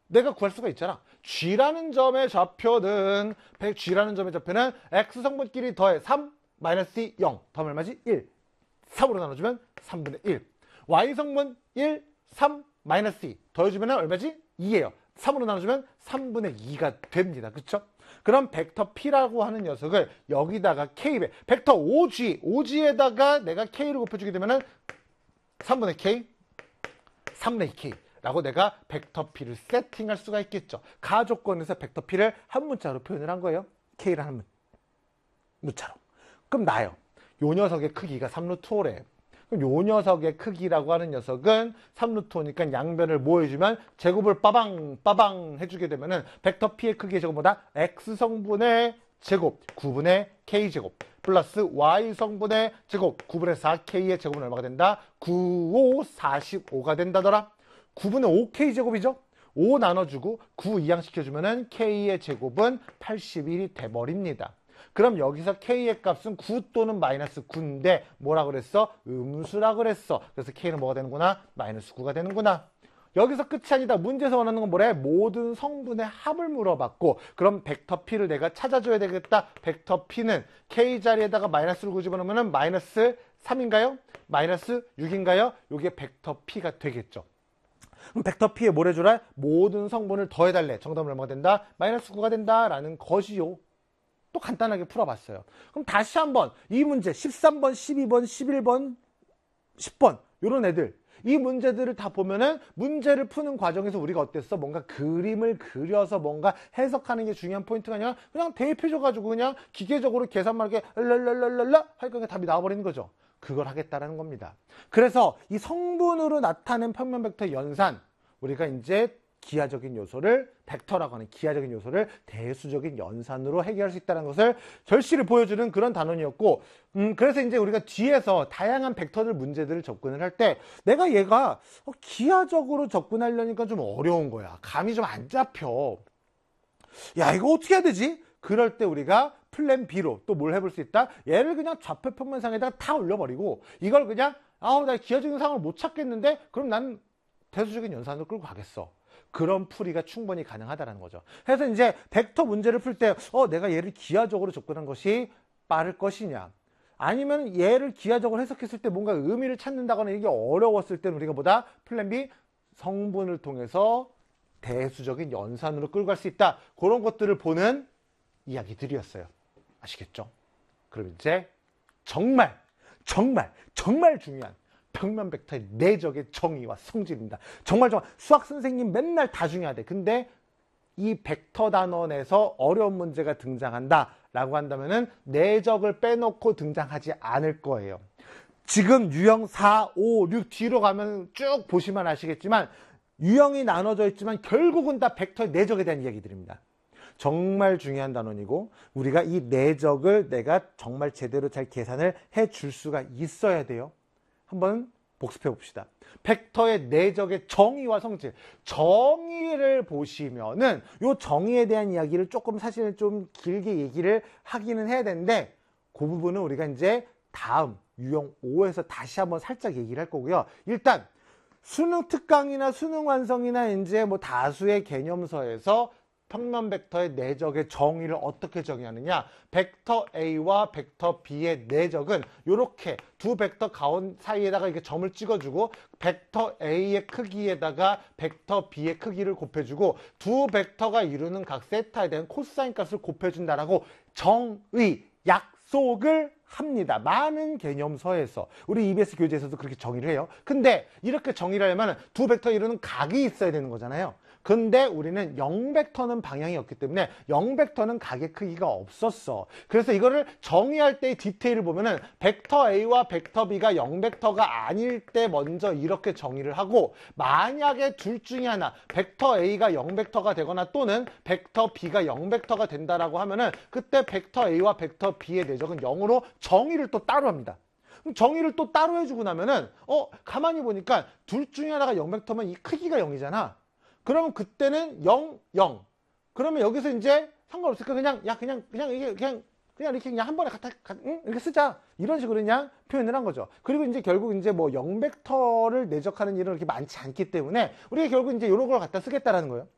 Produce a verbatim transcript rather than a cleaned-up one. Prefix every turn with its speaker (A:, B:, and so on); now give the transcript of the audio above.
A: 내가 구할 수가 있잖아. G라는 점의 좌표는 G라는 점의 좌표는 X성분끼리 더해 삼 마이너스 이 영 더하면 얼마지? 일. 삼으로 나눠주면 삼분의 일. Y성분 일, 삼 마이너스 이 더해주면 얼마지? 이예요. 삼으로 나눠주면 삼분의 이가 됩니다. 그쵸? 그럼 벡터 P라고 하는 녀석을 여기다가 K, 벡터 오지, 오지에다가 내가 K를 곱해주게 되면은 삼분의 K, 삼분의 K 라고 내가 벡터 P를 세팅할 수가 있겠죠. 가조건에서 벡터 P를 한 문자로 표현을 한 거예요. K를 한 문, 문자로. 그럼 나요. 요 녀석의 크기가 삼 루트 오래. 그럼 요 녀석의 크기라고 하는 녀석은 삼 루트 오니까 양변을 뭐 해주면 제곱을 빠방 빠방 해주게 되면은 벡터 P의 크기의 제곱보다 X성분의 제곱 구분의 K제곱 플러스 Y성분의 제곱 구분의 사 K의 제곱은 얼마가 된다? 구, 오, 사십오가 된다더라. 구분의 오 K제곱이죠? 오 나눠주고 구 이항시켜주면은 K의 제곱은 팔십일이 돼버립니다. 그럼 여기서 K의 값은 구 또는 마이너스 구인데 뭐라 그랬어? 음수라 그랬어. 그래서 K는 뭐가 되는구나? 마이너스 구가 되는구나. 여기서 끝이 아니다. 문제에서 원하는 건 뭐래? 모든 성분의 합을 물어봤고 그럼 벡터 P를 내가 찾아줘야 되겠다. 벡터 P는 K 자리에다가 마이너스를 집어넣으면 마이너스 삼인가요? 마이너스 육인가요? 이게 벡터 P가 되겠죠. 그럼 벡터 P에 뭘 해줘라? 모든 성분을 더해달래. 정답은 얼마가 된다? 마이너스 구가 된다라는 것이요. 또 간단하게 풀어봤어요. 그럼 다시 한번 이 문제 십삼 번, 십이 번, 십일 번, 십 번 이런 애들 이 문제들을 다 보면은 문제를 푸는 과정에서 우리가 어땠어? 뭔가 그림을 그려서 뭔가 해석하는 게 중요한 포인트가 아니라 그냥 대입해줘가지고 그냥 기계적으로 계산만 이렇게 랄랄랄랄라 하니까 답이 나와버리는 거죠. 그걸 하겠다라는 겁니다. 그래서 이 성분으로 나타낸 평면 벡터 연산 우리가 이제 기하적인 요소를 벡터라고 하는 기하적인 요소를 대수적인 연산으로 해결할 수 있다는 것을 절실히 보여주는 그런 단원이었고 음 그래서 이제 우리가 뒤에서 다양한 벡터들 문제들을 접근을 할 때 내가 얘가 어, 기하적으로 접근하려니까 좀 어려운 거야. 감이 좀 안 잡혀. 야 이거 어떻게 해야 되지? 그럴 때 우리가 플랜 B로 또 뭘 해볼 수 있다? 얘를 그냥 좌표 평면상에다가 다 올려버리고 이걸 그냥 아우 나 기하적인 상을 못 찾겠는데 그럼 난 대수적인 연산으로 끌고 가겠어. 그런 풀이가 충분히 가능하다는 거죠. 그래서 이제 벡터 문제를 풀 때 어, 내가 얘를 기하적으로 접근한 것이 빠를 것이냐 아니면 얘를 기하적으로 해석했을 때 뭔가 의미를 찾는다거나 이게 어려웠을 때는 우리가 뭐다? 플랜 B 성분을 통해서 대수적인 연산으로 끌고 갈 수 있다. 그런 것들을 보는 이야기들이었어요. 아시겠죠? 그럼 이제 정말 정말 정말 중요한 평면 벡터의 내적의 정의와 성질입니다. 정말 정말 수학 선생님 맨날 다 중요하대. 근데 이 벡터 단원에서 어려운 문제가 등장한다 라고 한다면은 내적을 빼놓고 등장하지 않을 거예요. 지금 유형 사, 오, 육 뒤로 가면 쭉 보시면 아시겠지만 유형이 나눠져 있지만 결국은 다 벡터의 내적에 대한 이야기들입니다. 정말 중요한 단원이고 우리가 이 내적을 내가 정말 제대로 잘 계산을 해줄 수가 있어야 돼요. 한번 복습해 봅시다. 벡터의 내적의 정의와 성질. 정의를 보시면은 이 정의에 대한 이야기를 조금 사실은 좀 길게 얘기를 하기는 해야 되는데 그 부분은 우리가 이제 다음 유형 오에서 다시 한번 살짝 얘기를 할 거고요. 일단 수능 특강이나 수능 완성이나 이제 뭐 다수의 개념서에서 평면 벡터의 내적의 정의를 어떻게 정의하느냐. 벡터 A와 벡터 B의 내적은 이렇게 두 벡터 가운 사이에다가 이렇게 점을 찍어주고 벡터 A의 크기에다가 벡터 B의 크기를 곱해주고 두 벡터가 이루는 각 세타에 대한 코사인 값을 곱해준다라고 정의, 약속을 합니다. 많은 개념서에서 우리 이비에스 교재에서도 그렇게 정의를 해요. 근데 이렇게 정의를 하려면 두 벡터 이루는 각이 있어야 되는 거잖아요. 근데 우리는 영 벡터는 방향이 없기 때문에 영 벡터는 각의 크기가 없었어. 그래서 이거를 정의할 때의 디테일을 보면은 벡터 A와 벡터 B가 영 벡터가 아닐 때 먼저 이렇게 정의를 하고 만약에 둘 중에 하나 벡터 A가 영 벡터가 되거나 또는 벡터 B가 영 벡터가 된다라고 하면은 그때 벡터 A와 벡터 B의 내적은 영으로 정의를 또 따로 합니다. 정의를 또 따로 해주고 나면은 어 가만히 보니까 둘 중에 하나가 영 벡터면 이 크기가 영이잖아. 그러면 그때는 영, 영. 그러면 여기서 이제 상관없을까? 그냥, 야, 그냥, 그냥 이게, 그냥, 그냥 이렇게 그냥 한 번에 갖다, 응? 이렇게 쓰자. 이런 식으로 그냥 표현을 한 거죠. 그리고 이제 결국 이제 뭐 영 벡터를 내적하는 일은 그렇게 많지 않기 때문에 우리가 결국 이제 이런 걸 갖다 쓰겠다라는 거예요.